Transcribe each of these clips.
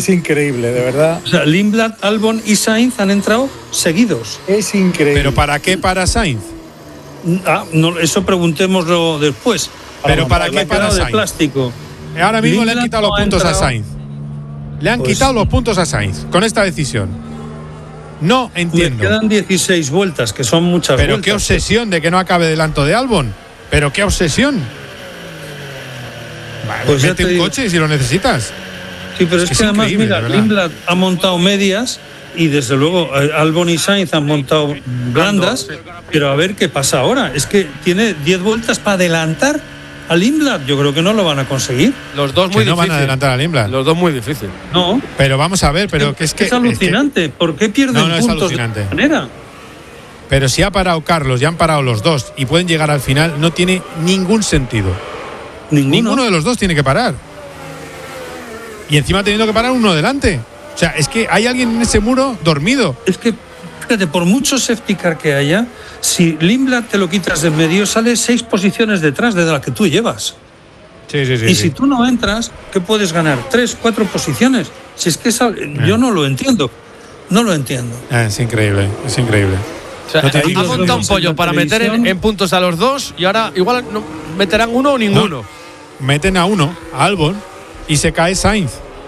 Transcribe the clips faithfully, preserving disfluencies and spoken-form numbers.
Es increíble, de verdad. O sea, Lindblad, Albon y Sainz han entrado seguidos. Es increíble. ¿Pero para qué para Sainz? Ah, no, eso preguntémoslo después. ¿Pero para qué para de Sainz? plástico. Ahora mismo Lindblad le han quitado no los ha puntos a entrado. Sainz. Le han Pues- quitado los puntos a Sainz con esta decisión. No Le entiendo. quedan dieciséis vueltas, que son muchas Pero vueltas. qué obsesión de que no acabe delante de Albon. Pero qué obsesión. Vale, Pues ya mete te un digo. coche si lo necesitas. Sí, pero Es es, que que es además, increíble, mira, de verdad. Lindblad ha montado medias y desde luego eh, Albon y Sainz han montado blandas, pero a ver qué pasa ahora. Es que tiene diez vueltas para adelantar a Lindblad. Yo creo que no lo van a conseguir. Los dos Que muy no van difícil. a adelantar a Lindblad. Los dos muy difícil. No. Pero vamos a ver, pero que es que. es alucinante. ¿Por qué pierden No, no, es puntos de alucinante. esta manera? Pero si ha parado Carlos y han parado los dos y pueden llegar al final, no tiene ningún sentido. Ninguno. Ninguno de los dos tiene que parar. Y encima teniendo que parar uno delante. O sea, es que hay alguien en ese muro dormido. Es que, fíjate, por mucho safety car que haya, si Lindblad te lo quitas de en medio, sale seis posiciones detrás de la que tú llevas. Sí, sí, sí. Y sí. si tú no entras, ¿qué puedes ganar? Tres, cuatro posiciones. Si es que es al- yo no lo entiendo. No lo entiendo. Ah, es increíble, es increíble. O sea, No te ha digo, montado un vemos en pollo la para meter en, televisión. en puntos a los dos y ahora igual no meterán uno o ninguno. Meten a uno, a Albon, y se cae Sainz.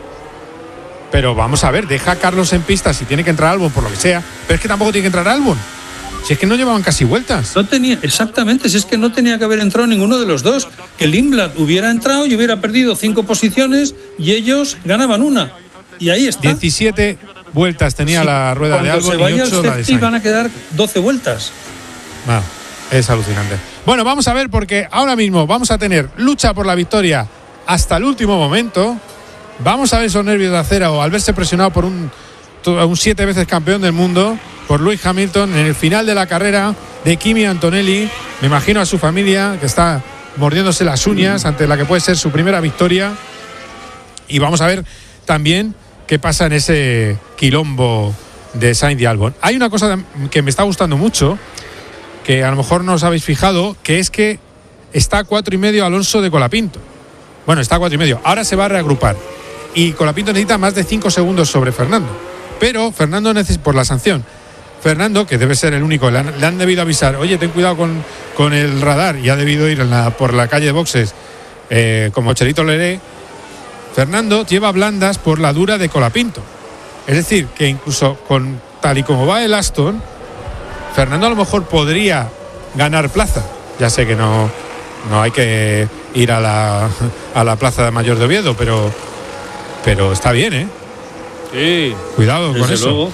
Pero vamos a ver, deja a Carlos en pista si tiene que entrar Albon por lo que sea. Pero es que tampoco tiene que entrar Albon. Si es que no llevaban casi vueltas. No tenía, exactamente, si es que no tenía que haber entrado ninguno de los dos. Que Lindblad hubiera entrado y hubiera perdido cinco posiciones y ellos ganaban una. Y ahí está. diecisiete vueltas tenía Sí, la rueda de cuando se Albon y vaya al ocho la de safety Sainz. van a quedar doce vueltas. Ah, es alucinante. Bueno, vamos a ver porque ahora mismo vamos a tener lucha por la victoria hasta el último momento. Vamos a ver esos nervios de acero al verse presionado por un, un siete veces campeón del mundo, por Lewis Hamilton, en el final de la carrera de Kimi Antonelli. Me imagino a su familia que está mordiéndose las uñas ante la que puede ser su primera victoria. Y vamos a ver también qué pasa en ese quilombo de Sainz y Albon. Hay una cosa que me está gustando mucho, que a lo mejor no os habéis fijado, que es que está a cuatro y medio Alonso de Colapinto. Bueno, está a cuatro y medio. Ahora se va a reagrupar. Y Colapinto necesita más de cinco segundos sobre Fernando. Pero Fernando necesita, por la sanción, Fernando, que debe ser el único, le han, le han debido avisar, oye, ten cuidado con, con el radar, y ha debido ir en la, por la calle de boxes eh, como Chelito Leré. Fernando lleva blandas por la dura de Colapinto. Es decir, que incluso con tal y como va el Aston, Fernando a lo mejor podría ganar plaza. Ya sé que no, no hay que ir a la, a la plaza Mayor de Oviedo, pero, pero está bien, ¿eh? Sí. Cuidado con Desde eso. luego.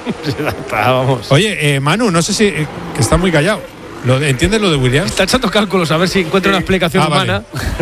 Vamos. Oye, eh, Manu, no sé si eh, que está muy callado. ¿Lo de- ¿Entiendes lo de Williams? Está echando cálculos a ver si encuentra una explicación Ah, vale. humana.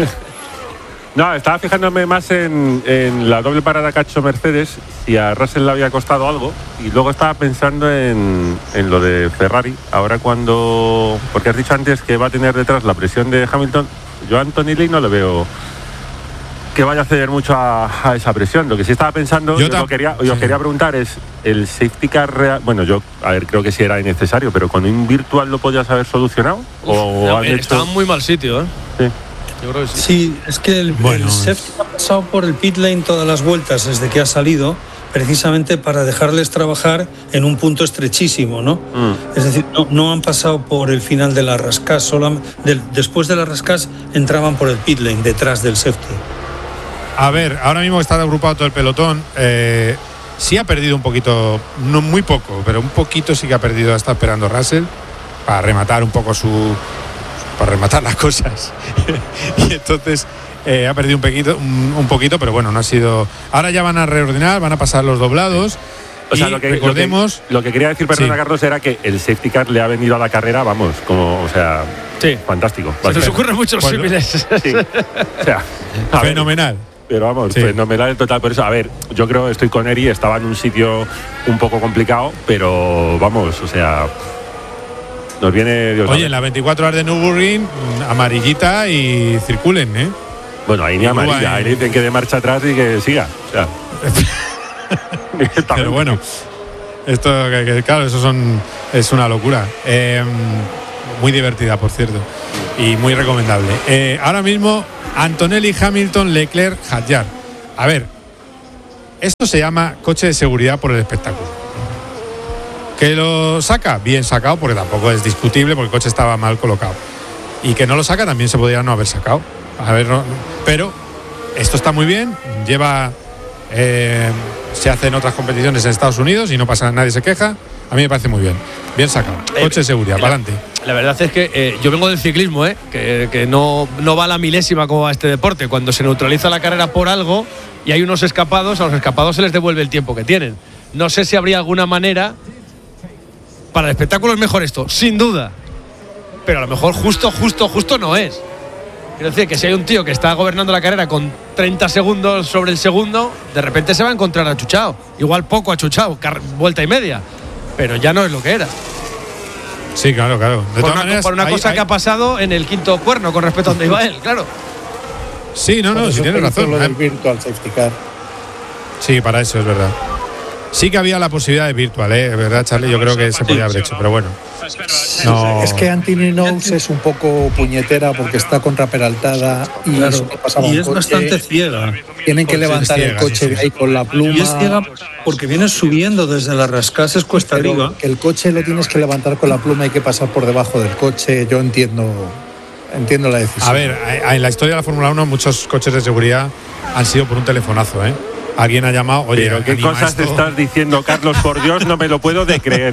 No, estaba fijándome más en, en la doble parada que ha hecho Mercedes, si a Russell le había costado algo, y luego estaba pensando en, en lo de Ferrari. Ahora cuando... Porque has dicho antes que va a tener detrás la presión de Hamilton. Yo a Antonelli no le veo que vaya a ceder mucho a, a esa presión. Lo que sí estaba pensando, Yo yo, tam- lo quería, yo sí. quería preguntar es, ¿el safety car real? Bueno, yo, a ver, creo que sí era innecesario, pero ¿con un virtual lo podías haber solucionado? ¿O No, han eh, hecho- Estaba en muy mal sitio, ¿eh? Sí. Yo creo que sí. Sí, es que el, Bueno, el es- safety ha pasado por el pit lane todas las vueltas desde que ha salido, precisamente para dejarles trabajar en un punto estrechísimo, ¿no? Mm. Es decir, no, no han pasado por el final de la rascas, solo del- después de la rascas entraban por el pit lane, detrás del safety. A ver, ahora mismo está agrupado todo el pelotón. Eh, sí ha perdido un poquito, no muy poco, pero un poquito sí que ha perdido. Está esperando Russell para rematar un poco su. para rematar las cosas. Y entonces eh, ha perdido un poquito, un, un poquito, pero bueno, no ha sido. Ahora ya van a reordenar, van a pasar los doblados. O sea, y lo que, recordemos. lo que, lo que quería decir, perdona, Sí. Carlos, era que el safety car le ha venido a la carrera, vamos, como, o sea, Sí. fantástico. Se nos Vale. ocurren muchos Bueno. símiles. Sí. O sea, a ver, Fenomenal. pero vamos, Sí. fenomenal en total. Por eso, a ver, yo creo, estoy con Eri, estaba en un sitio un poco complicado, pero vamos, o sea, nos viene Dios. Oye, sabe. en las veinticuatro horas de Nürburgring, amarillita y circulen, ¿eh? Bueno, ahí ni Igual, amarilla, ahí eh. dicen que de marcha atrás y que siga. O sea, Pero bueno, esto, que- que, claro, eso son, es una locura. Eh, muy divertida, por cierto, y muy recomendable. Eh, ahora mismo, Antonelli, Hamilton, Leclerc, Hadjar. A ver, Esto se llama coche de seguridad por el espectáculo. ¿Que lo saca? Bien sacado, porque tampoco es discutible, porque el coche estaba mal colocado. Y que no lo saca también se podría no haber sacado. A ver, no, pero esto está muy bien, lleva... Eh, se hace en otras competiciones en Estados Unidos y no pasa, nadie se queja. A mí me parece muy bien. Bien sacado. Coche de seguridad, para adelante. La verdad es que eh, yo vengo del ciclismo, ¿eh? que, que no, no va a la milésima como va este deporte. Cuando se neutraliza la carrera por algo y hay unos escapados, a los escapados se les devuelve el tiempo que tienen. No sé si habría alguna manera. Para el espectáculo es mejor esto, sin duda. Pero a lo mejor justo, justo, justo no es. Quiero decir que si hay un tío que está gobernando la carrera con treinta segundos sobre el segundo, de repente se va a encontrar achuchado. Igual poco achuchado, vuelta y media. Pero ya no es lo que era. Sí, claro, claro. De por todas una, maneras, por una hay, cosa hay... que ha pasado en el quinto cuerno con respecto a donde iba él, claro. Sí, no, no, si tienes razón. Lo del virtual safety car. Sí, para eso es verdad. Sí que había la posibilidad de virtual, ¿eh? ¿Verdad, Charlie? Yo creo que se podía haber hecho, pero bueno. No. Es que Anthony Knox es un poco puñetera porque está contraperaltada y, claro, eso que pasaba y es coche, bastante ciega. Tienen que levantar ciega, el coche sí, sí. de ahí con la pluma. Y es ciega porque vienes subiendo desde las rascases cuesta Pero arriba. que el coche lo tienes que levantar con la pluma, hay que pasar por debajo del coche. Yo entiendo, entiendo la decisión. A ver, en la historia de la Fórmula uno muchos coches de seguridad han sido por un telefonazo, ¿eh? Alguien ha llamado, oye, pero qué cosas esto? te estás diciendo, Carlos, por Dios, no me lo puedo de creer.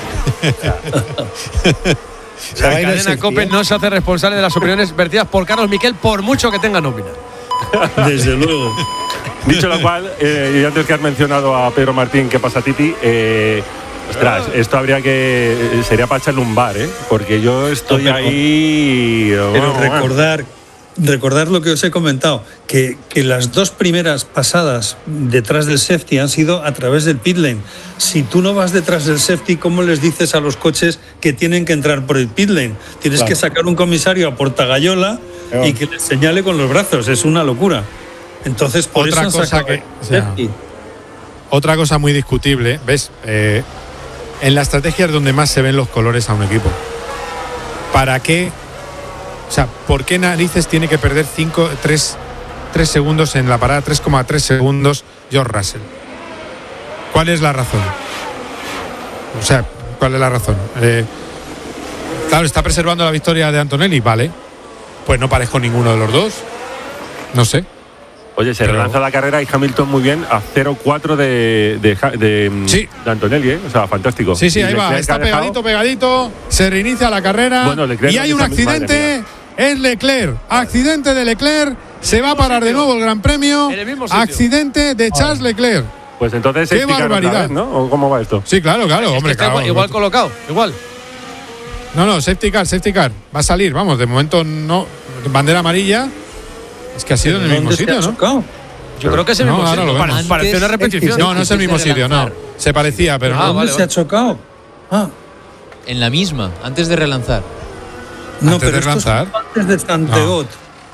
La cadena COPE no se hace responsable de las opiniones vertidas por Carlos Miquel, por mucho que tenga nómina. Desde luego. Dicho lo cual, eh, y antes que has mencionado a Pedro Martín, ¿qué pasa, Titi? Eh, ostras, esto habría que. Sería para echarle un bar, ¿eh? Porque yo estoy Pero- ahí. Pero bueno, recordar, recordar lo que os he comentado, que, que las dos primeras pasadas detrás del safety han sido a través del pit lane. Si tú no vas detrás del safety, ¿cómo les dices a los coches que tienen que entrar por el pit lane? Tienes Claro. que sacar un comisario a portagallola Claro. y que les señale con los brazos. Es una locura. Entonces, por Otra eso han cosa sacado que- el o sea, safety. Otra cosa muy discutible, ¿ves? Eh, en la estrategia es donde más se ven los colores a un equipo. ¿Para qué? O sea, ¿por qué narices tiene que perder cinco, tres, tres segundos en la parada, tres coma tres segundos George Russell? ¿Cuál es la razón? O sea, ¿cuál es la razón? Eh, claro, está preservando la victoria de Antonelli, vale. Pues no parezco ninguno de los dos. No sé. Oye, se Pero- relanza la carrera y Hamilton muy bien a cero cuatro de, de, de, de, Sí. de Antonelli, ¿eh? O sea, fantástico. Sí, sí, Y ahí va. Leclerc Está ha dejado- pegadito, pegadito. Se reinicia la carrera. Bueno, Leclerc y no hay un dice a mí, madre accidente. Es Leclerc. Accidente de Leclerc. Se va a parar de nuevo el Gran Premio. En el mismo sitio. Accidente de Charles Leclerc. Pues entonces ¡Qué safety car otra barbaridad! vez, ¿no? ¿O cómo va esto? Sí, claro, claro, Es que hombre, está claro. igual, igual colocado, igual. No, no, safety car, safety car. Va a salir, vamos, de momento no. Bandera amarilla. Es que ha sido en el mismo ¿Dónde se sitio, ha ¿no? chocado? Yo creo que es el No, mismo ahora sitio. lo Pare- vemos. Parece una repetición. No, no es el mismo Antes de sitio, no. relanzar. Se parecía, pero Ah, no. ¿Dónde vale, se vale. ha chocado? Ah, En la misma, antes de relanzar. no, Antes pero de esto es lanzar. antes de Santegot.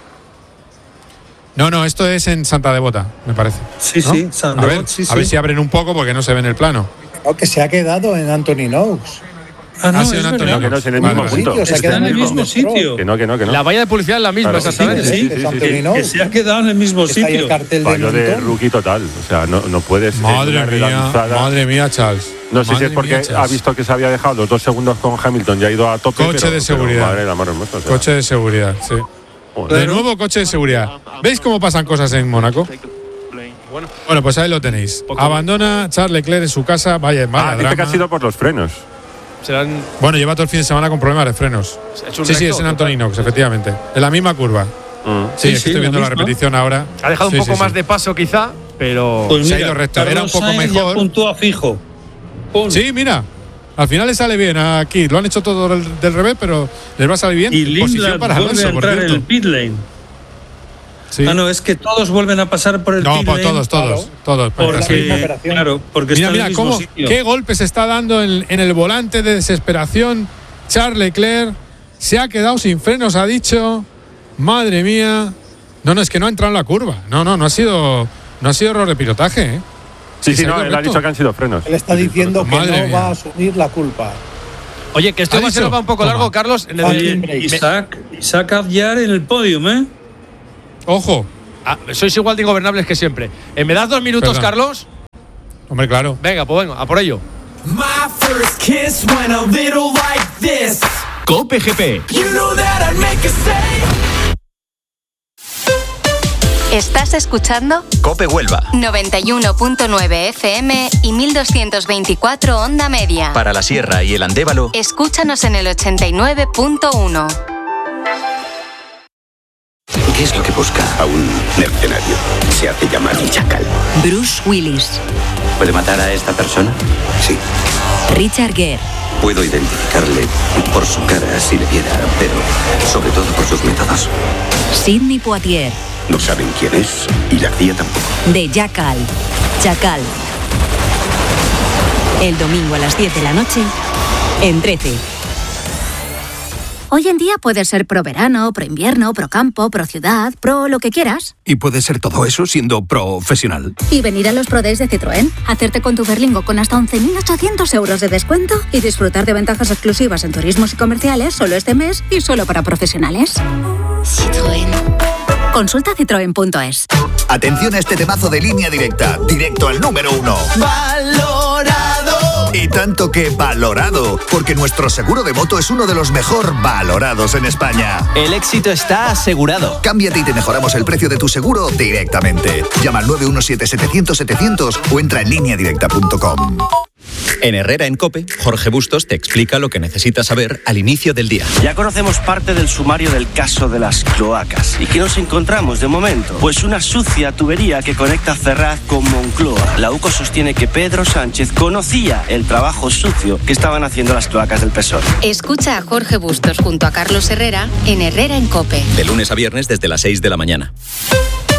No, no, esto es en Santa Devota, me parece. Sí, ¿no? sí, A Santegot, ver, sí, a ver sí. si abren un poco porque no se ve en el plano. Creo que se ha quedado en Anthony Knox. Ah, no, Ha sido es en verdad. Antonio. Que no es en el Vale, mismo vale. punto. Sitio, se ha Está quedado en el en mismo control. sitio. Que no, que no, que no. La valla de publicidad es la misma, Claro, exactamente. sí, Sí, sí, es sí, Anthony que, Knox. que se ha quedado en el mismo Está ahí el sitio. cartel de Fallo de Montón. rookie total. O sea, no, no puedes. en Madre una mía, relanzada- madre mía, Charles. No sé si Madre es porque mía, ha Charles. visto que se había dejado los dos segundos con Hamilton y ha ido a tope. Coche pero- de pero seguridad. madre del amor hermoso, o sea, Coche de seguridad, sí. joder. De nuevo coche de seguridad. ¿Veis cómo pasan cosas en Mónaco? Bueno, Bueno, pues ahí lo tenéis. Abandona Charles Leclerc en su casa. Vaya, vaya Ah, dice que drama. ha sido por los frenos. serán. Bueno, lleva todo el fin de semana con problemas de frenos. Ha hecho un Sí, sí, recto, es en Anthony Knox, efectivamente. En la misma curva. Mm. Sí, Sí, es que sí, estoy la viendo la misma. repetición ahora. Ha dejado Sí, un poco sí, más sí. de paso, quizá, pero. Pues Se ha mira, ido recto. Era un Carlos poco Sainz ya mejor. puntúa fijo. Pum. Sí, mira. Al final le sale bien aquí. Lo han hecho todo del, del revés, pero les va a salir bien. Y Posición Lindblad para vuelve Alonso, a por entrar en cierto. el pit lane. Sí. Ah, no, es que todos vuelven a pasar por el No, pit por lane. todos, todos, todos. Por la casi. misma Porque, operación. claro, porque Mira, está en mira, el mismo cómo, sitio. qué golpe se está dando en, en el volante de desesperación. Charles Leclerc se ha quedado sin frenos, ha dicho. Madre mía. No, no, es que no ha entrado en la curva. No, no, no ha sido, no ha sido error de pilotaje. ¿eh? Sí, sí, se ha no, ido él ha recto. dicho que han sido frenos. Él está diciendo que Madre no mía. va a asumir la culpa. Oye, que esto ¿Ha va a ser dicho? un poco Toma. largo, Carlos. En el- Oye, Me- Isaac, Isaac Abyar en el podium, ¿eh? Ojo, Ah, sois igual de ingobernables que siempre. Eh, ¿Me das dos minutos, Perdón. Carlos? Hombre, claro. Venga, pues venga, a por ello. My first kiss went a little like this. COPE G P. You know that I'd make a say. ¿Estás escuchando? COPE Huelva. noventa y uno punto nueve F M y mil doscientos veinticuatro onda media. Para la Sierra y el Andévalo. Escúchanos en el ochenta y nueve punto uno. ¿Qué es lo que busca a un mercenario? Se hace llamar Chacal. Bruce Willis. ¿Puede matar a esta persona? Sí. Richard Gere. Puedo identificarle por su cara si le viera, pero sobre todo por sus métodos. Sidney Poitier. No saben quién es y la C I A tampoco. De Jackal. Chacal. El domingo a las diez de la noche en trece. Hoy en día puedes ser pro verano, pro invierno, pro campo, pro ciudad, pro lo que quieras. Y puede ser todo eso siendo profesional. Y venir a los Pro Days de Citroën, hacerte con tu Berlingo con hasta once mil ochocientos euros de descuento y disfrutar de ventajas exclusivas en turismos y comerciales solo este mes y solo para profesionales. Citroën. Consulta citroen punto es. Atención a este temazo de Línea Directa, directo al número uno. Valorado. Y tanto que valorado, porque nuestro seguro de moto es uno de los mejor valorados en España. El éxito está asegurado. Cámbiate y te mejoramos el precio de tu seguro directamente. Llama al nueve uno siete setecientos setecientos o entra en línea directa punto com. En Herrera en COPE, Jorge Bustos te explica lo que necesitas saber al inicio del día. Ya conocemos parte del sumario del caso de las cloacas. ¿Y qué nos encontramos de momento? Pues una sucia tubería que conecta Ferraz con Moncloa. La U C O sostiene que Pedro Sánchez conocía el trabajo sucio que estaban haciendo las cloacas del P S O E. Escucha a Jorge Bustos junto a Carlos Herrera en Herrera en COPE. De lunes a viernes desde las seis de la mañana.